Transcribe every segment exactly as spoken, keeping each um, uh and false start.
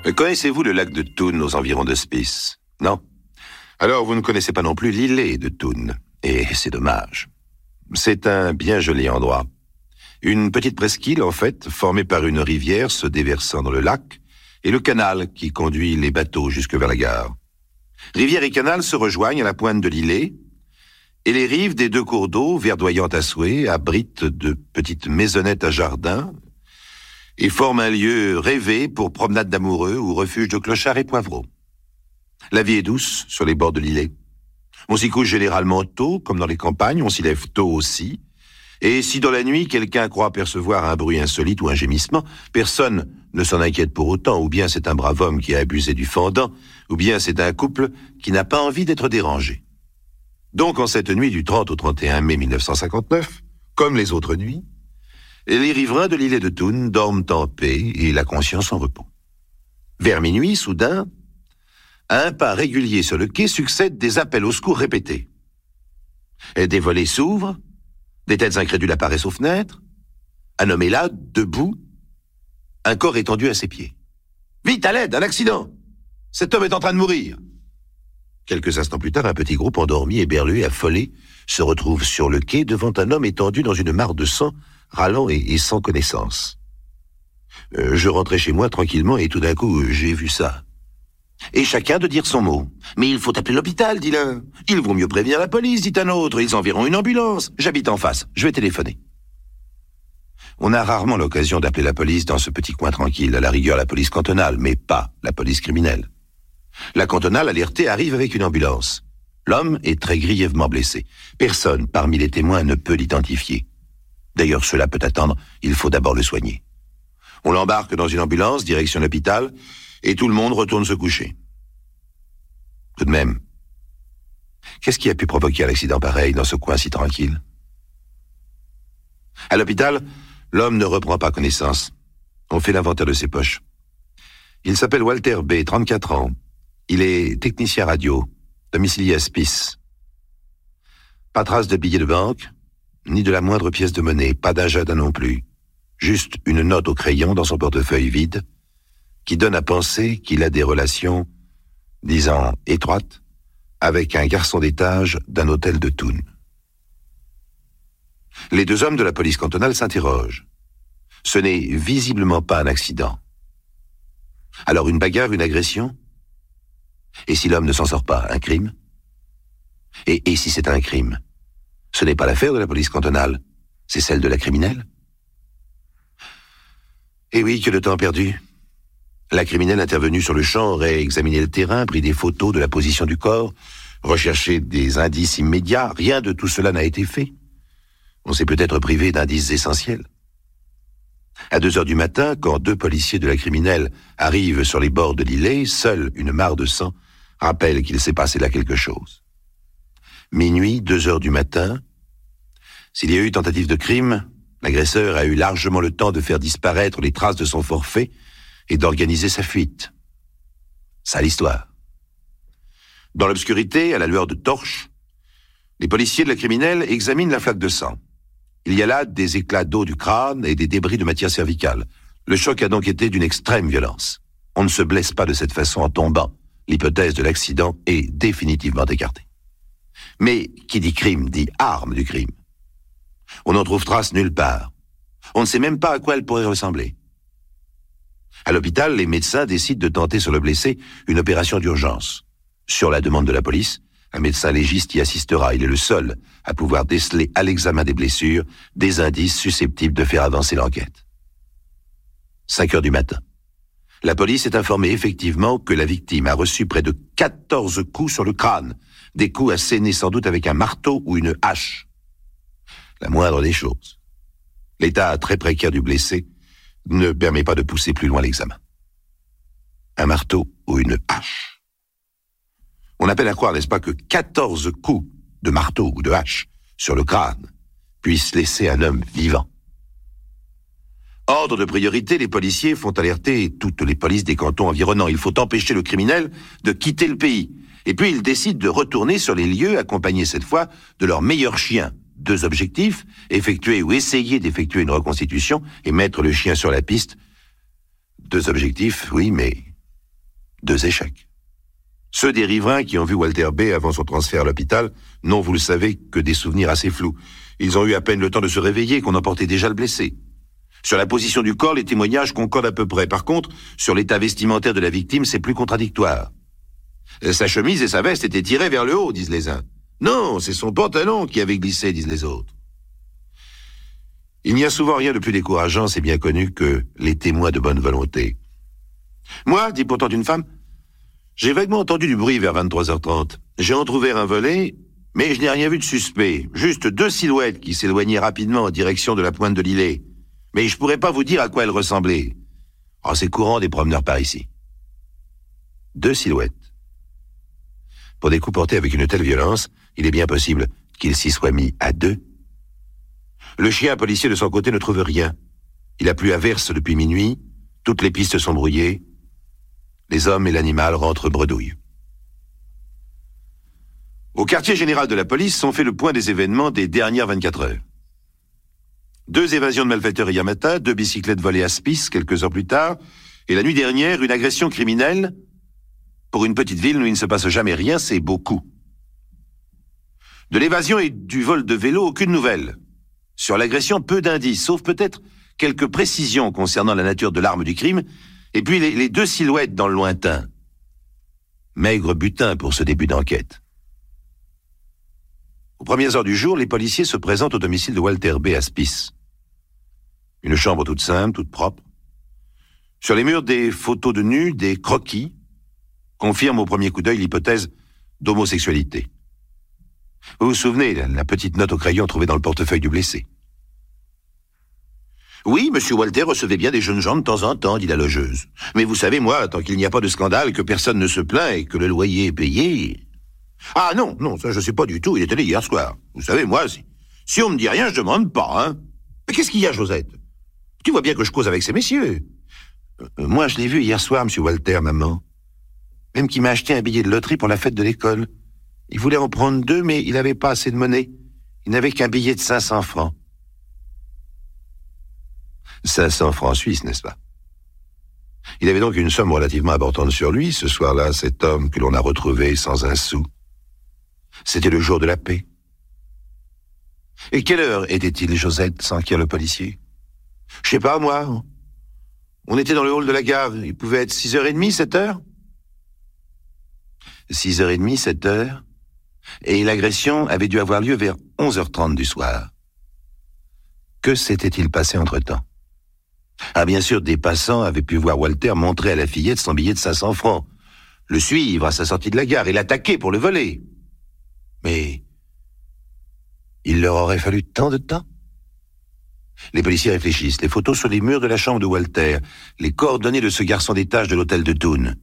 Connaissez-vous le lac de Thun aux environs de Spice? Non? Alors vous ne connaissez pas non plus l'îlet de Thun. Et c'est dommage. C'est un bien joli endroit. Une petite presqu'île, en fait, formée par une rivière se déversant dans le lac, et le canal qui conduit les bateaux jusque vers la gare. Rivière et canal se rejoignent à la pointe de l'îlet, et les rives des deux cours d'eau, verdoyantes à souhait, abritent de petites maisonnettes à jardin, et forment un lieu rêvé pour promenade d'amoureux ou refuge de clochards et poivreaux. La vie est douce sur les bords de l'îlet. On s'y couche généralement tôt, comme dans les campagnes, on s'y lève tôt aussi. Et si dans la nuit, quelqu'un croit percevoir un bruit insolite ou un gémissement, personne ne s'en inquiète pour autant, ou bien c'est un brave homme qui a abusé du fendant, ou bien c'est un couple qui n'a pas envie d'être dérangé. Donc en cette nuit du trente au trente et un mai mille neuf cent cinquante-neuf, comme les autres nuits, les riverains de l'îlet de Thun dorment en paix et la conscience en repos. Vers minuit, soudain, à un pas régulier sur le quai succèdent des appels au secours répétés. Et des volets s'ouvrent, des têtes incrédules apparaissent aux fenêtres, un homme est là, debout, un corps étendu à ses pieds. « Vite, à l'aide, un accident! Cet homme est en train de mourir !» Quelques instants plus tard, un petit groupe endormi, éberlué, affolé, se retrouve sur le quai devant un homme étendu dans une mare de sang, râlant et, et sans connaissance. Euh, je rentrais chez moi tranquillement et tout d'un coup, j'ai vu ça. Et chacun de dire son mot. « Mais il faut appeler l'hôpital, dit l'un. Il vaut mieux prévenir la police, dit un autre. Ils enverront une ambulance. J'habite en face, je vais téléphoner. » On a rarement l'occasion d'appeler la police dans ce petit coin tranquille, à la rigueur la police cantonale, mais pas la police criminelle. La cantonale alertée arrive avec une ambulance. L'homme est très grièvement blessé. Personne parmi les témoins ne peut l'identifier. D'ailleurs, cela peut attendre, il faut d'abord le soigner. On l'embarque dans une ambulance, direction l'hôpital, et tout le monde retourne se coucher. Tout de même, qu'est-ce qui a pu provoquer un accident pareil dans ce coin si tranquille? À l'hôpital, l'homme ne reprend pas connaissance. On fait l'inventaire de ses poches. Il s'appelle Walter B., trente-quatre ans. Il est technicien radio, domicilié à Spice. Pas trace de billets de banque, ni de la moindre pièce de monnaie, pas d'agenda non plus. Juste une note au crayon dans son portefeuille vide, qui donne à penser qu'il a des relations, disons, étroites, avec un garçon d'étage d'un hôtel de Thun. Les deux hommes de la police cantonale s'interrogent. Ce n'est visiblement pas un accident. Alors une bagarre, une agression? Et si l'homme ne s'en sort pas, un crime? Et, et si c'est un crime, ce n'est pas l'affaire de la police cantonale, c'est celle de la criminelle? Et oui, que de temps perdu. La criminelle intervenue sur le champ aurait examiné le terrain, pris des photos de la position du corps, recherché des indices immédiats. Rien de tout cela n'a été fait. On s'est peut-être privé d'indices essentiels. À deux heures du matin, quand deux policiers de la criminelle arrivent sur les bords de l'îlet, seule une mare de sang rappelle qu'il s'est passé là quelque chose. Minuit, deux heures du matin, s'il y a eu tentative de crime, l'agresseur a eu largement le temps de faire disparaître les traces de son forfait et d'organiser sa fuite. Ça l'histoire. Dans l'obscurité, à la lueur de torches, les policiers de la criminelle examinent la flaque de sang. Il y a là des éclats d'eau du crâne et des débris de matière cervicale. Le choc a donc été d'une extrême violence. On ne se blesse pas de cette façon en tombant. L'hypothèse de l'accident est définitivement écartée. Mais qui dit crime dit arme du crime. On n'en trouve trace nulle part. On ne sait même pas à quoi elle pourrait ressembler. À l'hôpital, les médecins décident de tenter sur le blessé une opération d'urgence. Sur la demande de la police, un médecin légiste y assistera. Il est le seul à pouvoir déceler à l'examen des blessures des indices susceptibles de faire avancer l'enquête. cinq heures du matin. La police est informée effectivement que la victime a reçu près de quatorze coups sur le crâne, des coups assénés sans doute avec un marteau ou une hache. La moindre des choses. L'état très précaire du blessé ne permet pas de pousser plus loin l'examen. Un marteau ou une hache. On appelle à croire, n'est-ce pas, que quatorze coups de marteau ou de hache sur le crâne puissent laisser un homme vivant. Ordre de priorité, les policiers font alerter toutes les polices des cantons environnants. Il faut empêcher le criminel de quitter le pays. Et puis ils décident de retourner sur les lieux, accompagnés cette fois de leurs meilleurs chiens. Deux objectifs, effectuer ou essayer d'effectuer une reconstitution et mettre le chien sur la piste. Deux objectifs, oui, mais Deux échecs. Ceux des riverains qui ont vu Walter B. avant son transfert à l'hôpital n'ont, vous le savez, que des souvenirs assez flous. Ils ont eu à peine le temps de se réveiller qu'on emportait déjà le blessé. Sur la position du corps, les témoignages concordent à peu près. Par contre, sur l'état vestimentaire de la victime, c'est plus contradictoire. Sa chemise et sa veste étaient tirées vers le haut, disent les uns. Non, c'est son pantalon qui avait glissé, disent les autres. Il n'y a souvent rien de plus décourageant, c'est bien connu, que les témoins de bonne volonté. Moi, dit pourtant une femme, j'ai vaguement entendu du bruit vers vingt-trois heures trente. J'ai entrouvert un volet, mais je n'ai rien vu de suspect. Juste deux silhouettes qui s'éloignaient rapidement en direction de la pointe de l'îlet. Mais je pourrais pas vous dire à quoi elles ressemblaient. Oh, c'est courant des promeneurs par ici. Deux silhouettes. Pour des coups portés avec une telle violence, il est bien possible qu'il s'y soit mis à deux. Le chien policier de son côté ne trouve rien. Il a plu à verse depuis minuit, toutes les pistes sont brouillées. Les hommes et l'animal rentrent bredouille. Au quartier général de la police, on fait le point des événements des dernières vingt-quatre heures. Deux évasions de malfaiteurs hier matin, deux bicyclettes volées à Spice quelques heures plus tard, et la nuit dernière, une agression criminelle. Pour une petite ville où il ne se passe jamais rien, c'est beaucoup. De l'évasion et du vol de vélo, aucune nouvelle. Sur l'agression, peu d'indices, sauf peut-être quelques précisions concernant la nature de l'arme du crime, et puis les, les deux silhouettes dans le lointain. Maigre butin pour ce début d'enquête. Aux premières heures du jour, les policiers se présentent au domicile de Walter B. à Spice. Une chambre toute simple, toute propre. Sur les murs, des photos de nus, des croquis, confirment au premier coup d'œil l'hypothèse d'homosexualité. Vous vous souvenez, la, la petite note au crayon trouvée dans le portefeuille du blessé. Oui, monsieur Walter recevait bien des jeunes gens de temps en temps, dit la logeuse. Mais vous savez, moi, tant qu'il n'y a pas de scandale, que personne ne se plaint et que le loyer est payé... Ah non, non, ça je sais pas du tout, il est allé hier soir. Vous savez, moi, si, si on me dit rien, je demande pas, hein. Mais qu'est-ce qu'il y a, Josette? Tu vois bien que je cause avec ces messieurs. Euh, moi, je l'ai vu hier soir, monsieur Walter, maman. Même qu'il m'a acheté un billet de loterie pour la fête de l'école. Il voulait en prendre deux, mais il n'avait pas assez de monnaie. Il n'avait qu'un billet de cinq cents francs. cinq cents francs suisses, n'est-ce pas? Il avait donc une somme relativement importante sur lui, ce soir-là, cet homme que l'on a retrouvé sans un sou. C'était le jour de la paix. Et quelle heure était-il, Josette, s'enquiert le policier? Je sais pas, moi. On était dans le hall de la gare. Il pouvait être six heures trente, sept heures? six heures trente, sept heures. Et l'agression avait dû avoir lieu vers onze heures trente du soir. Que s'était-il passé entre-temps? Ah, bien sûr, des passants avaient pu voir Walter montrer à la fillette son billet de cinq cents francs, le suivre à sa sortie de la gare et l'attaquer pour le voler. Mais il leur aurait fallu tant de temps? Les policiers réfléchissent. Les photos sur les murs de la chambre de Walter, les coordonnées de ce garçon d'étage de l'hôtel de Thun.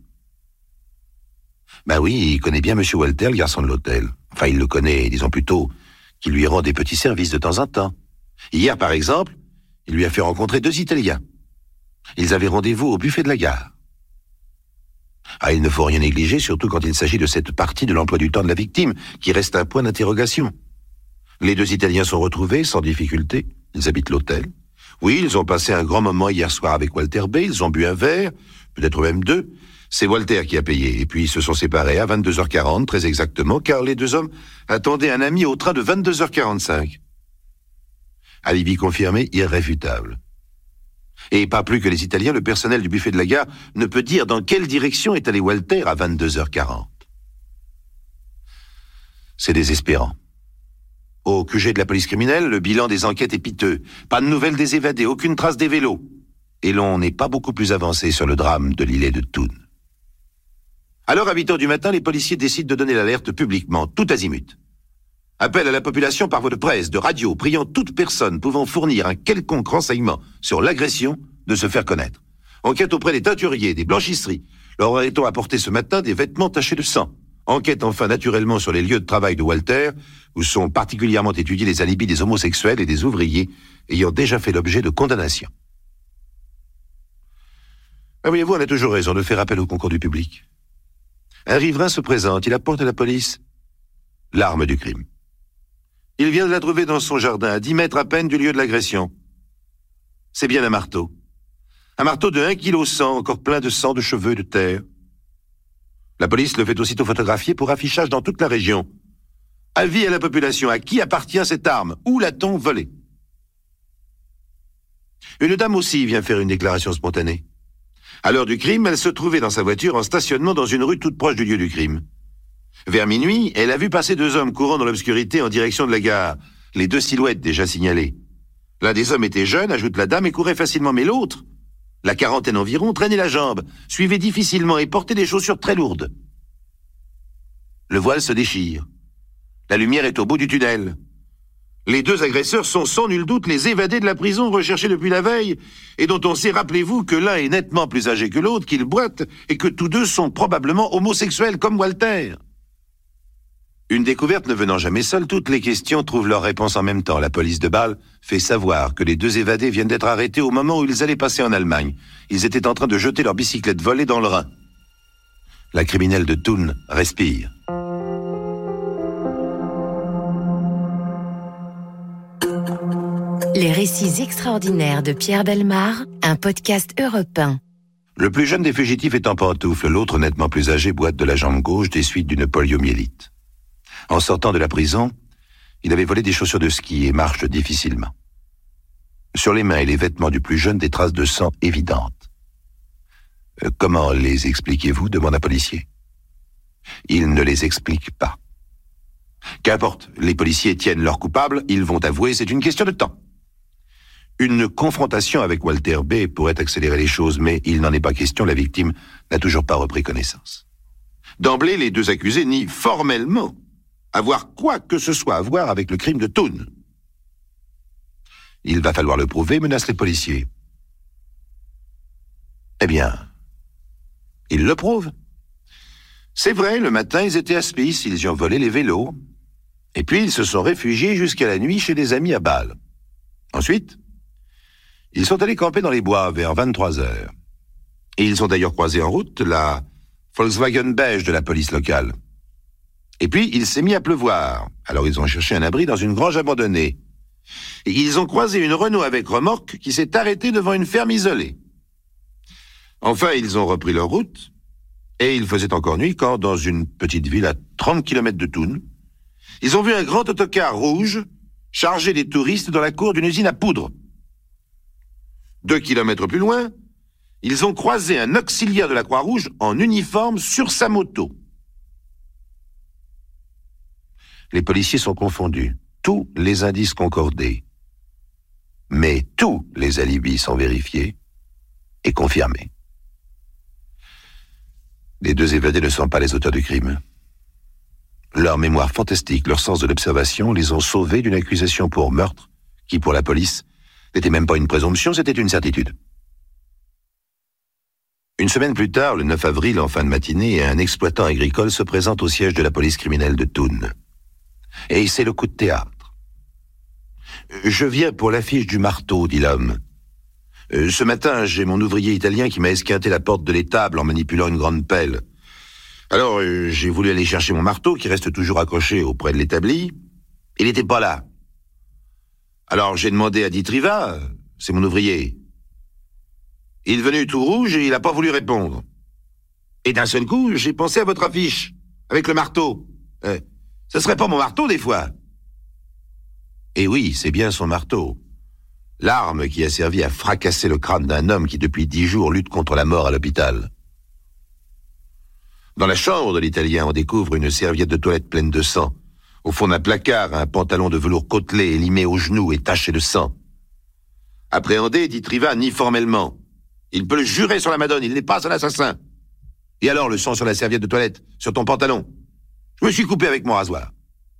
Ben oui, il connaît bien monsieur Walter, le garçon de l'hôtel. Enfin, il le connaît, disons plutôt qu'il lui rend des petits services de temps en temps. Hier, par exemple, il lui a fait rencontrer deux Italiens. Ils avaient rendez-vous au buffet de la gare. Ah, il ne faut rien négliger, surtout quand il s'agit de cette partie de l'emploi du temps de la victime, qui reste un point d'interrogation. Les deux Italiens sont retrouvés, sans difficulté. Ils habitent l'hôtel. Oui, ils ont passé un grand moment hier soir avec Walter B. Ils ont bu un verre, peut-être même deux. C'est Walter qui a payé. Et puis ils se sont séparés à vingt-deux heures quarante, très exactement, car les deux hommes attendaient un ami au train de vingt-deux heures quarante-cinq. Alibi confirmé, irréfutable. Et pas plus que les Italiens, le personnel du buffet de la gare ne peut dire dans quelle direction est allé Walter à vingt-deux heures quarante. C'est désespérant. Au Q G de la police criminelle, le bilan des enquêtes est piteux. Pas de nouvelles des évadés, aucune trace des vélos. Et l'on n'est pas beaucoup plus avancé sur le drame de l'îlet de Thun. Alors, à huit heures du matin, les policiers décident de donner l'alerte publiquement, tout azimut. Appel à la population par voie de presse, de radio, priant toute personne pouvant fournir un quelconque renseignement sur l'agression de se faire connaître. Enquête auprès des teinturiers, des blanchisseries. Leur aurait-on apporté ce matin des vêtements tachés de sang. Enquête enfin naturellement sur les lieux de travail de Walter, où sont particulièrement étudiés les alibis des homosexuels et des ouvriers ayant déjà fait l'objet de condamnations. Ah, voyez-vous, on a toujours raison de faire appel au concours du public. Un riverain se présente, il apporte à la police l'arme du crime. Il vient de la trouver dans son jardin, à dix mètres à peine du lieu de l'agression. C'est bien un marteau. Un marteau de un virgule cent kilos, encore plein de sang, de cheveux, de terre. La police le fait aussitôt photographier pour affichage dans toute la région. Avis à la population, à qui appartient cette arme? Où l'a-t-on volée? Une dame aussi vient faire une déclaration spontanée. À l'heure du crime, elle se trouvait dans sa voiture en stationnement dans une rue toute proche du lieu du crime. Vers minuit, elle a vu passer deux hommes courant dans l'obscurité en direction de la gare. Les deux silhouettes déjà signalées. L'un des hommes était jeune, ajoute la dame, et courait facilement, mais l'autre, la quarantaine environ, traînait la jambe, suivait difficilement et portait des chaussures très lourdes. Le voile se déchire. La lumière est au bout du tunnel. Les deux agresseurs sont sans nul doute les évadés de la prison recherchés depuis la veille et dont on sait, rappelez-vous, que l'un est nettement plus âgé que l'autre, qu'ils boitent et que tous deux sont probablement homosexuels comme Walter. Une découverte ne venant jamais seule, toutes les questions trouvent leur réponse en même temps. La police de Bâle fait savoir que les deux évadés viennent d'être arrêtés au moment où ils allaient passer en Allemagne. Ils étaient en train de jeter leur bicyclette volée dans le Rhin. La criminelle de Thun respire. Les récits extraordinaires de Pierre Bellemare, un podcast Europe un. Le plus jeune des fugitifs est en pantoufle, l'autre nettement plus âgé boite de la jambe gauche des suites d'une poliomyélite. En sortant de la prison, il avait volé des chaussures de ski et marche difficilement. Sur les mains et les vêtements du plus jeune, des traces de sang évidentes. Euh, comment les expliquez-vous? Demande un policier. Il ne les explique pas. Qu'importe, les policiers tiennent leur coupable, ils vont avouer, c'est une question de temps. Une confrontation avec Walter B. pourrait accélérer les choses, mais il n'en est pas question, la victime n'a toujours pas repris connaissance. D'emblée, les deux accusés nient formellement avoir quoi que ce soit à voir avec le crime de Thun. Il va falloir le prouver, menacent les policiers. Eh bien, ils le prouvent. C'est vrai, le matin, ils étaient à Spies, ils y ont volé les vélos. Et puis, ils se sont réfugiés jusqu'à la nuit chez des amis à Bâle. Ensuite, ils sont allés camper dans les bois vers vingt-trois heures. Et ils ont d'ailleurs croisé en route la Volkswagen beige de la police locale. Et puis, il s'est mis à pleuvoir. Alors, ils ont cherché un abri dans une grange abandonnée. Et ils ont croisé une Renault avec remorque qui s'est arrêtée devant une ferme isolée. Enfin, ils ont repris leur route. Et il faisait encore nuit quand, dans une petite ville à trente kilomètres de Thun, ils ont vu un grand autocar rouge chargé des touristes dans la cour d'une usine à poudre. Deux kilomètres plus loin, ils ont croisé un auxiliaire de la Croix-Rouge en uniforme sur sa moto. Les policiers sont confondus, tous les indices concordés. Mais tous les alibis sont vérifiés et confirmés. Les deux évadés ne sont pas les auteurs du crime. Leur mémoire fantastique, leur sens de l'observation les ont sauvés d'une accusation pour meurtre qui, pour la police, n'était même pas une présomption, c'était une certitude. Une semaine plus tard, le neuf avril, en fin de matinée, un exploitant agricole se présente au siège de la police criminelle de Thun. Et c'est le coup de théâtre. « Je viens pour l'affiche du marteau, dit l'homme. Euh, ce matin, j'ai mon ouvrier italien qui m'a esquinté la porte de l'étable en manipulant une grande pelle. Alors, euh, j'ai voulu aller chercher mon marteau, qui reste toujours accroché auprès de l'établi. Il n'était pas là. Alors, j'ai demandé à Ditriva, c'est mon ouvrier. Il est venu tout rouge et il n'a pas voulu répondre. Et d'un seul coup, j'ai pensé à votre affiche, avec le marteau. Euh, ce serait pas mon marteau, des fois? Et oui, c'est bien son marteau. L'arme qui a servi à fracasser le crâne d'un homme qui, depuis dix jours, lutte contre la mort à l'hôpital. Dans la chambre de l'Italien, on découvre une serviette de toilette pleine de sang. Au fond d'un placard, un pantalon de velours côtelé et limé aux genoux et taché de sang. Appréhendé, Ditriva nie formellement. Il peut le jurer sur la Madone, il n'est pas un assassin. Et alors, le sang sur la serviette de toilette, sur ton pantalon? Je me suis coupé avec mon rasoir.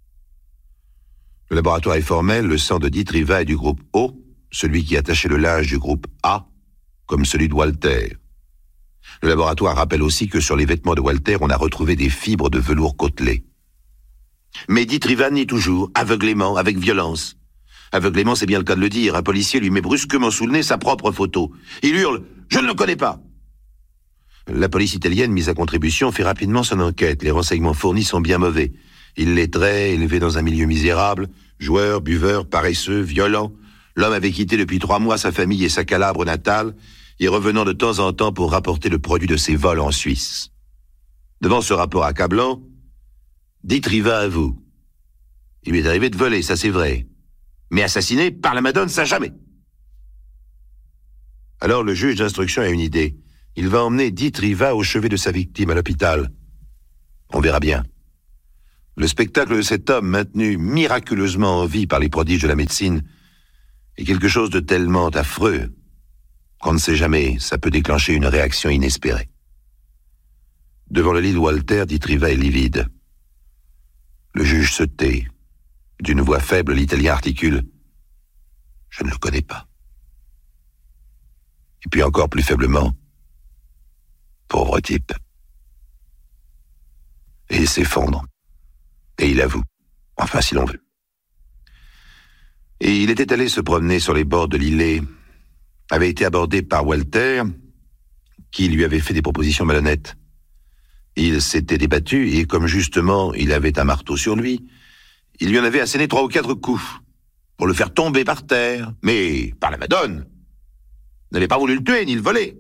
Le laboratoire est formel, le sang de Ditriva est du groupe O, celui qui attachait le linge du groupe A, comme celui de Walter. Le laboratoire rappelle aussi que sur les vêtements de Walter, on a retrouvé des fibres de velours côtelé. Mais Ditriva nie toujours, aveuglément, avec violence. Aveuglément, c'est bien le cas de le dire. Un policier lui met brusquement sous le nez sa propre photo. Il hurle « Je ne le connais pas !» La police italienne, mise à contribution, fait rapidement son enquête. Les renseignements fournis sont bien mauvais. Illettré, élevé dans un milieu misérable, joueur, buveur, paresseux, violent. L'homme avait quitté depuis trois mois sa famille et sa Calabre natale, et revenant de temps en temps pour rapporter le produit de ses vols en Suisse. Devant ce rapport accablant, Dietriva avoue. Il lui est arrivé de voler, ça c'est vrai. Mais assassiner par la Madone, ça jamais. Alors le juge d'instruction a une idée. Il va emmener Dietriva au chevet de sa victime à l'hôpital. On verra bien. Le spectacle de cet homme maintenu miraculeusement en vie par les prodiges de la médecine est quelque chose de tellement affreux qu'on ne sait jamais, ça peut déclencher une réaction inespérée. Devant le lit de Walter, Dietriva est livide. Le juge se tait. D'une voix faible, l'Italien articule « Je ne le connais pas ». Et puis encore plus faiblement « Pauvre type ». Et il s'effondre. Et il avoue. Enfin, si l'on veut. Et il était allé se promener sur les bords de l'îlet, avait été abordé par Walter, qui lui avait fait des propositions malhonnêtes. Il s'était débattu, et comme justement il avait un marteau sur lui, il lui en avait asséné trois ou quatre coups, pour le faire tomber par terre, mais par la Madone. N'avait pas voulu le tuer, ni le voler.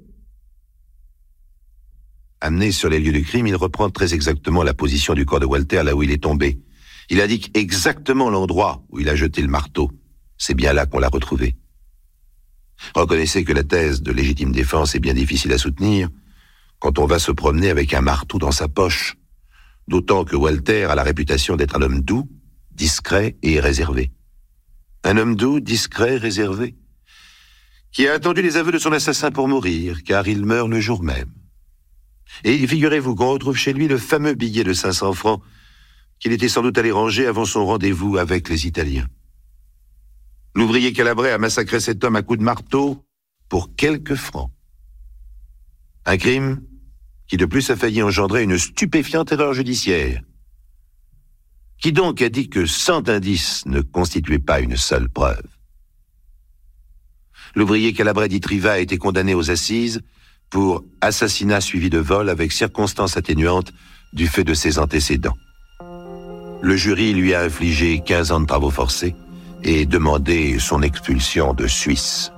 Amené sur les lieux du crime, il reprend très exactement la position du corps de Walter là où il est tombé. Il indique exactement l'endroit où il a jeté le marteau. C'est bien là qu'on l'a retrouvé. Reconnaissez que la thèse de légitime défense est bien difficile à soutenir quand on va se promener avec un marteau dans sa poche, d'autant que Walter a la réputation d'être un homme doux, discret et réservé. Un homme doux, discret, réservé, qui a attendu les aveux de son assassin pour mourir, car il meurt le jour même. Et figurez-vous qu'on retrouve chez lui le fameux billet de cinq cents francs qu'il était sans doute allé ranger avant son rendez-vous avec les Italiens. L'ouvrier Calabrais a massacré cet homme à coups de marteau pour quelques francs. Un crime qui de plus a failli engendrer une stupéfiante erreur judiciaire. Qui donc a dit que cent indices ne constituaient pas une seule preuve? L'ouvrier Calabrais Dietriva a été condamné aux assises pour assassinat suivi de vol avec circonstances atténuantes du fait de ses antécédents. Le jury lui a infligé quinze ans de travaux forcés et demandé son expulsion de Suisse.